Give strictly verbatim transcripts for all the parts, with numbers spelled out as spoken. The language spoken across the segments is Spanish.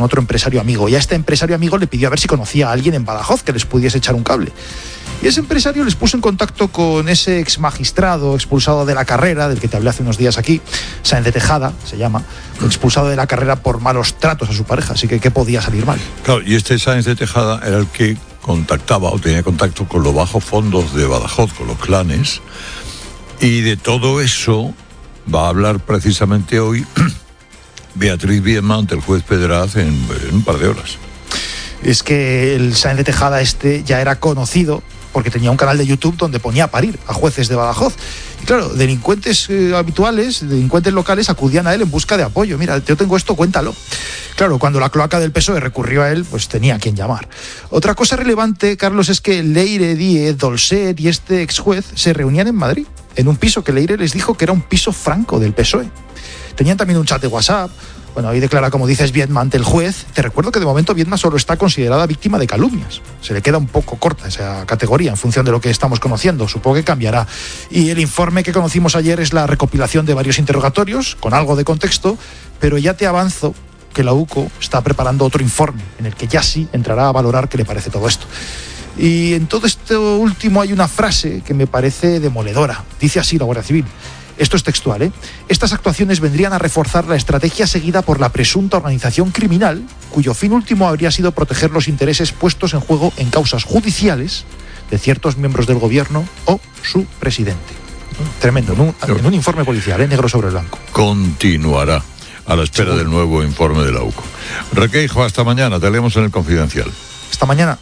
otro empresario amigo, y a este empresario amigo le pidió a ver si conocía a alguien en Badajoz que les pudiese echar un cable. Y ese empresario les puso en contacto con ese ex magistrado expulsado de la carrera, del que te hablé hace unos días aquí, Sáenz de Tejada, se llama, expulsado de la carrera por malos tratos a su pareja, así que ¿qué podía salir mal? Claro, y este Sáenz de Tejada era el que contactaba o tenía contacto con los bajos fondos de Badajoz, con los clanes, y de todo eso va a hablar precisamente hoy Beatriz Viedma ante el juez Pedraz en, en un par de horas. Es que el Sáenz de Tejada este ya era conocido porque tenía un canal de YouTube donde ponía a parir a jueces de Badajoz. Y claro, delincuentes eh, habituales, delincuentes locales acudían a él en busca de apoyo. Mira, yo tengo esto, cuéntalo. Claro, cuando la cloaca del P S O E recurrió a él, pues tenía a quien llamar. Otra cosa relevante, Carlos, es que Leire, Díez, Dolcet y este ex juez se reunían en Madrid, en un piso que Leire les dijo que era un piso franco del P S O E. Tenían también un chat de WhatsApp. Bueno, ahí declara, como dices, Viedma ante el juez. Te recuerdo que de momento Viedma solo está considerada víctima de calumnias. Se le queda un poco corta esa categoría en función de lo que estamos conociendo. Supongo que cambiará. Y el informe que conocimos ayer es la recopilación de varios interrogatorios, con algo de contexto, pero ya te avanzo que la UCO está preparando otro informe, en el que ya sí entrará a valorar qué le parece todo esto. Y en todo esto último hay una frase que me parece demoledora. Dice así la Guardia Civil. Esto es textual, ¿eh? Estas actuaciones vendrían a reforzar la estrategia seguida por la presunta organización criminal, cuyo fin último habría sido proteger los intereses puestos en juego en causas judiciales de ciertos miembros del gobierno o su presidente. Tremendo, en un, en un informe policial, ¿eh? Negro sobre blanco. Continuará a la espera ¿Seguro? Del nuevo informe de la UCO. Requeijo, hasta mañana, te leemos en el Confidencial. Hasta mañana.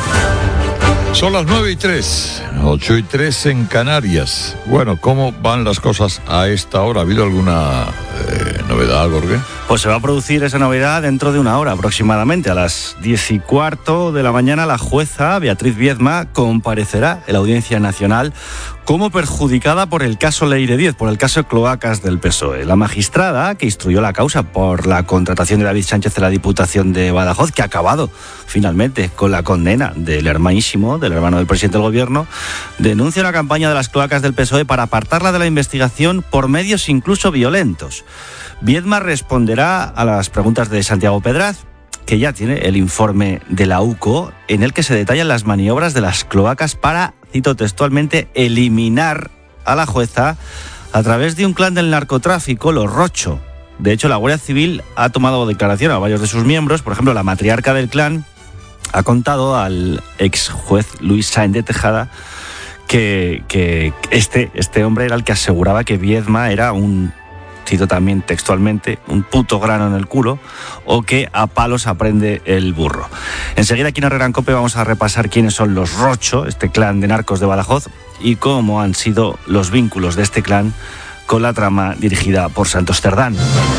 Son las nueve y tres, ocho y tres en Canarias. Bueno, ¿cómo van las cosas a esta hora? ¿Ha habido alguna eh, novedad, Jorge? Pues se va a producir esa novedad dentro de una hora aproximadamente. A las diez y cuarto de la mañana la jueza Beatriz Viedma comparecerá en la Audiencia Nacional como perjudicada por el caso Leire Díez, por el caso de cloacas del P S O E. La magistrada que instruyó la causa por la contratación de David Sánchez en la Diputación de Badajoz, que ha acabado finalmente con la condena del hermanísimo, del hermano del presidente del gobierno, denuncia una campaña de las cloacas del P S O E para apartarla de la investigación por medios incluso violentos. Viedma responderá a las preguntas de Santiago Pedraz, que ya tiene el informe de la UCO en el que se detallan las maniobras de las cloacas para, cito textualmente, eliminar a la jueza a través de un clan del narcotráfico, los Rocho. De hecho, la Guardia Civil ha tomado declaración a varios de sus miembros. Por ejemplo, la matriarca del clan ha contado al ex juez Luis Sáenz de Tejada que, que este, este hombre era el que aseguraba que Viedma era un, cito también textualmente, un puto grano en el culo, o que a palos aprende el burro. Enseguida aquí en Herrera en COPE vamos a repasar quiénes son los Rocho, este clan de narcos de Badajoz, y cómo han sido los vínculos de este clan con la trama dirigida por Santos Cerdán.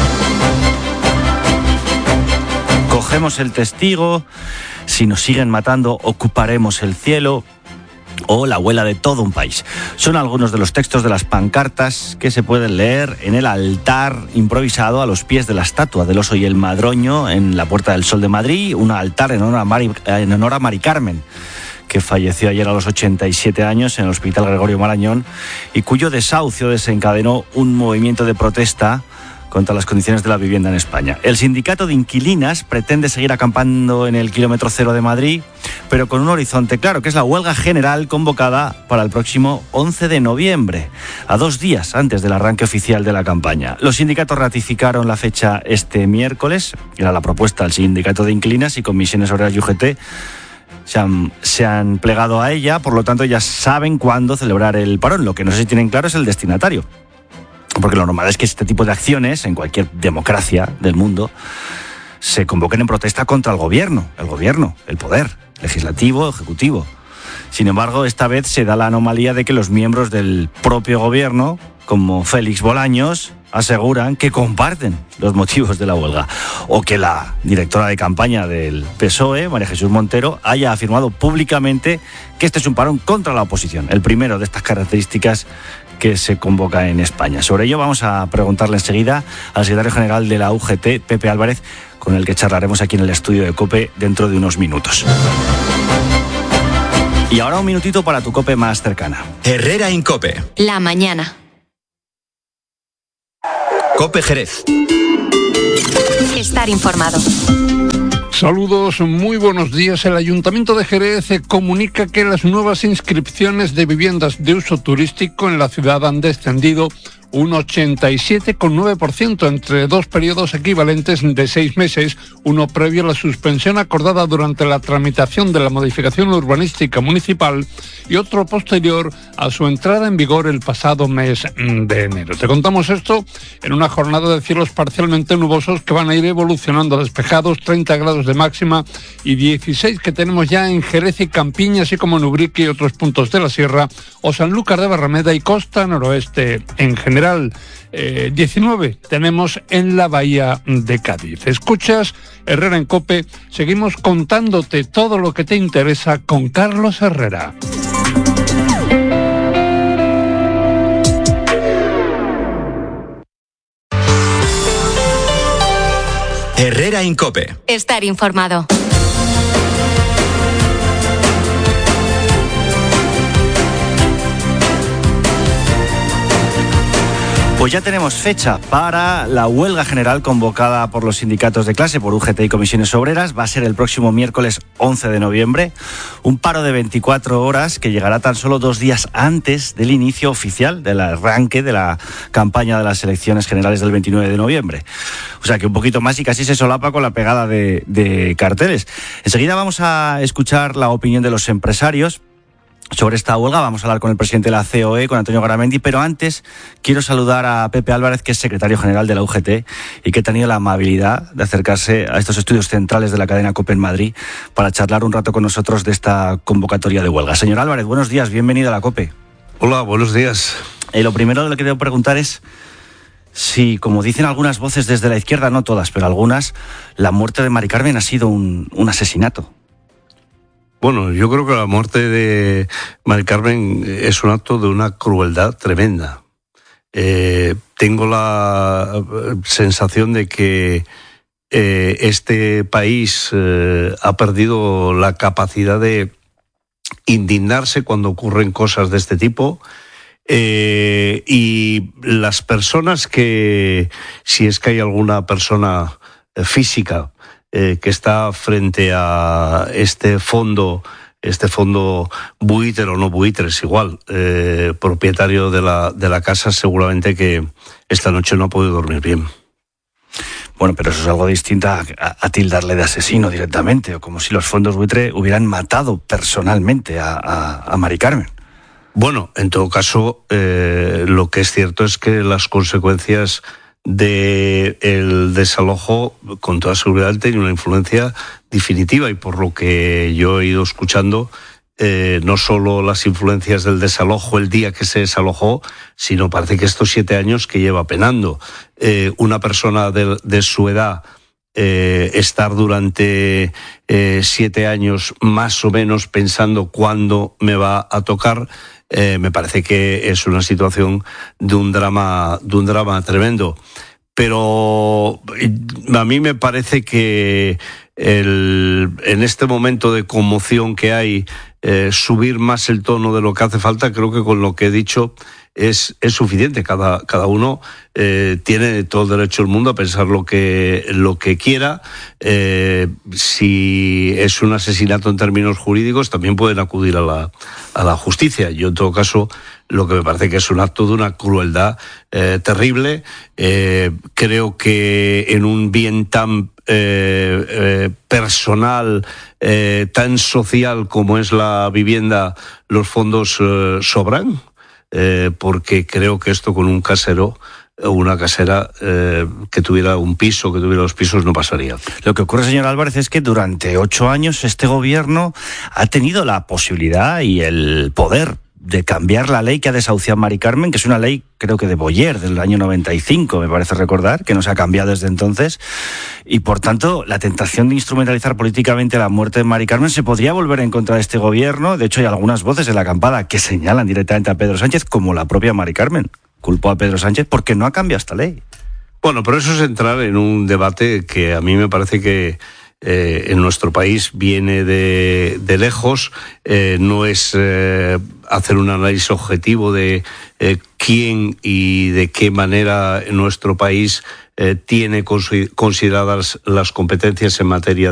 Cogemos el testigo, si nos siguen matando ocuparemos el cielo, o la abuela de todo un país. Son algunos de los textos de las pancartas que se pueden leer en el altar improvisado a los pies de la estatua del oso y el madroño en la Puerta del Sol de Madrid, un altar en honor a Mari, en honor a Mari Carmen, que falleció ayer a los ochenta y siete años en el Hospital Gregorio Marañón y cuyo desahucio desencadenó un movimiento de protesta contra las condiciones de la vivienda en España. El sindicato de inquilinas pretende seguir acampando en el kilómetro cero de Madrid, pero con un horizonte claro, que es la huelga general convocada para el próximo once de noviembre, a dos días antes del arranque oficial de la campaña. Los sindicatos ratificaron la fecha este miércoles, era la propuesta del sindicato de inquilinas, y Comisiones Obreras y U G T se han, se han plegado a ella, por lo tanto ya saben cuándo celebrar el parón. Lo que no sé si tienen claro es el destinatario. Porque lo normal es que este tipo de acciones, en cualquier democracia del mundo, se convoquen en protesta contra el gobierno, el gobierno, el poder, legislativo, ejecutivo. Sin embargo, esta vez se da la anomalía de que los miembros del propio gobierno, como Félix Bolaños, aseguran que comparten los motivos de la huelga. O que la directora de campaña del P S O E, María Jesús Montero, haya afirmado públicamente que este es un parón contra la oposición, el primero de estas características que se convoca en España. Sobre ello vamos a preguntarle enseguida al secretario general de la U G T, Pepe Álvarez, con el que charlaremos aquí en el estudio de COPE dentro de unos minutos. Y ahora un minutito para tu COPE más cercana. Herrera en COPE. La mañana. COPE Jerez. Estar informado. Saludos, muy buenos días. El Ayuntamiento de Jerez comunica que las nuevas inscripciones de viviendas de uso turístico en la ciudad han descendido un ochenta y siete coma nueve por ciento entre dos periodos equivalentes de seis meses, uno previo a la suspensión acordada durante la tramitación de la modificación urbanística municipal y otro posterior a su entrada en vigor el pasado mes de enero. Te contamos esto en una jornada de cielos parcialmente nubosos que van a ir evolucionando a despejados, treinta grados de máxima y dieciséis que tenemos ya en Jerez y Campiña, así como en Ubrique y otros puntos de la sierra, o Sanlúcar de Barrameda y costa noroeste en general. Eh, diecinueve tenemos en la bahía de Cádiz. Escuchas Herrera en COPE, seguimos contándote todo lo que te interesa con Carlos Herrera. Herrera en COPE. Estar informado. Pues ya tenemos fecha para la huelga general convocada por los sindicatos de clase, por U G T y comisiones obreras. Va a ser el próximo miércoles once de noviembre. Un paro de veinticuatro horas que llegará tan solo dos días antes del inicio oficial, del arranque de la campaña de las elecciones generales del veintinueve de noviembre. O sea que un poquito más y casi se solapa con la pegada de, de carteles. Enseguida vamos a escuchar la opinión de los empresarios sobre esta huelga. Vamos a hablar con el presidente de la C O E, con Antonio Garamendi, pero antes quiero saludar a Pepe Álvarez, que es secretario general de la U G T y que ha tenido la amabilidad de acercarse a estos estudios centrales de la cadena COPE en Madrid para charlar un rato con nosotros de esta convocatoria de huelga. Señor Álvarez, buenos días, bienvenido a la COPE. Hola, buenos días. Eh, lo primero que quiero preguntar es si, como dicen algunas voces desde la izquierda, no todas, pero algunas, la muerte de Mari Carmen ha sido un, un asesinato. Bueno, yo creo que la muerte de Mari Carmen es un acto de una crueldad tremenda. Eh, tengo la sensación de que eh, este país eh, ha perdido la capacidad de indignarse cuando ocurren cosas de este tipo. Eh, y las personas que, si es que hay alguna persona física Eh, que está frente a este fondo, este fondo buitre o no buitre, es igual, eh, propietario de la, de la casa, seguramente que esta noche no ha podido dormir bien. Bueno, pero eso es algo distinto a, a, a tildarle de asesino directamente, o como si los fondos buitre hubieran matado personalmente a, a, a Mari Carmen. Bueno, en todo caso, eh, lo que es cierto es que las consecuencias de el desalojo con toda seguridad tiene una influencia definitiva, y por lo que yo he ido escuchando, eh, no solo las influencias del desalojo el día que se desalojó, sino parece que estos siete años que lleva penando. Eh, una persona de, de su edad, eh, estar durante eh, siete años más o menos pensando cuándo me va a tocar, Eh, me parece que es una situación de un drama, de un drama tremendo. Pero a mí me parece que el, en este momento de conmoción que hay, eh, subir más el tono de lo que hace falta, creo que con lo que he dicho es, es suficiente. Cada, cada uno eh, tiene todo el derecho del mundo a pensar lo que, lo que quiera. Eh, si es un asesinato en términos jurídicos, también pueden acudir a la, a la justicia. Yo, en todo caso, lo que me parece que es un acto de una crueldad eh, terrible. Eh, creo que en un bien tan eh, eh, personal, eh, tan social como es la vivienda, los fondos eh, sobran. Eh, porque creo que esto con un casero o una casera eh, que tuviera un piso, que tuviera dos pisos, no pasaría. Lo que ocurre, señor Álvarez, es que durante ocho años este gobierno ha tenido la posibilidad y el poder de cambiar la ley que ha desahuciado a Mari Carmen, que es una ley, creo que de Boyer, del año noventa y cinco, me parece recordar, que no se ha cambiado desde entonces, y por tanto la tentación de instrumentalizar políticamente la muerte de Mari Carmen se podría volver en contra de este gobierno. De hecho, hay algunas voces en la acampada que señalan directamente a Pedro Sánchez, como la propia Mari Carmen culpó a Pedro Sánchez porque no ha cambiado esta ley. Bueno, pero eso es entrar en un debate que a mí me parece que eh, en nuestro país viene de, de lejos, eh, no es eh, hacer un análisis objetivo de eh, quién y de qué manera nuestro país eh, tiene consideradas las competencias en materia